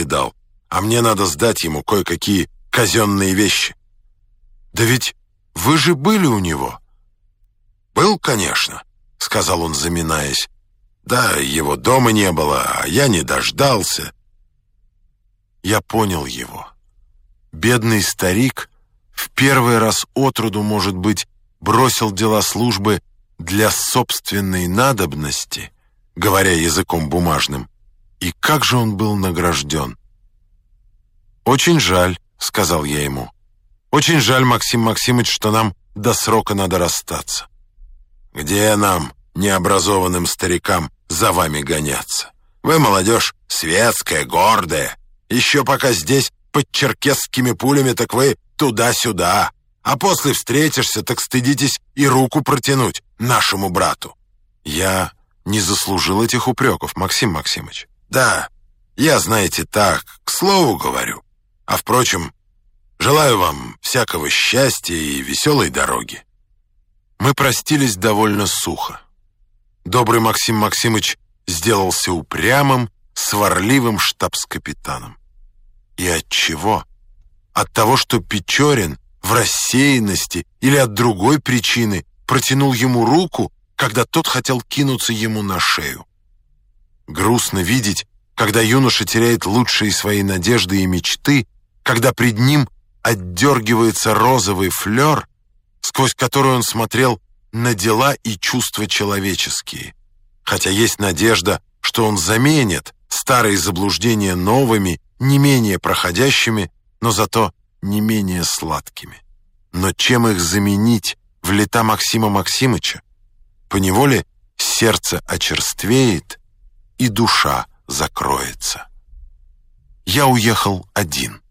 видал, а мне надо сдать ему кое-какие казенные вещи». «Да ведь вы же были у него». «Был, конечно», — сказал он, заминаясь. «Да, его дома не было, а я не дождался». Я понял его. Бедный старик в первый раз отроду, может быть, бросил дела службы для собственной надобности, говоря языком бумажным, и как же он был награжден. «Очень жаль», — сказал я ему. «Очень жаль, Максим Максимыч, что нам до срока надо расстаться». «Где нам, необразованным старикам, за вами гоняться? Вы молодежь светская, гордая. Еще пока здесь под черкесскими пулями, так вы туда-сюда. А после встретишься, так стыдитесь и руку протянуть нашему брату». «Я не заслужил этих упреков, Максим Максимыч». «Да, я, знаете, так, к слову говорю. А впрочем, желаю вам всякого счастья и веселой дороги». Мы простились довольно сухо. Добрый Максим Максимыч сделался упрямым, сварливым штабс-капитаном. И от чего? От того, что Печорин в рассеянности или от другой причины протянул ему руку, когда тот хотел кинуться ему на шею. Грустно видеть, когда юноша теряет лучшие свои надежды и мечты, когда пред ним отдергивается розовый флер, сквозь который он смотрел на дела и чувства человеческие, хотя есть надежда, что он заменит старые заблуждения новыми, не менее проходящими, но зато не менее сладкими. Но чем их заменить в лета Максима Максимыча? Поневоле сердце очерствеет, и душа закроется. Я уехал один.